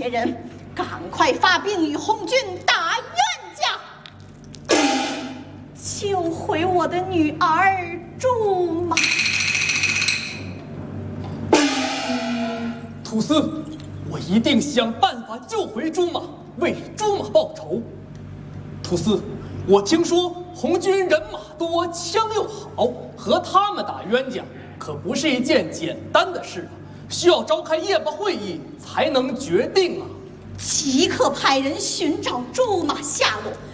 些人赶快发兵与红军打冤家，救回我的女儿朱马。 土司，我一定想办法救回朱马，为朱马报仇。土司，我听说红军人马多，枪又好，和他们打冤家可不是一件简单的事啊，需要召开夜巴会议才能决定啊。 即刻派人寻找朱马下落，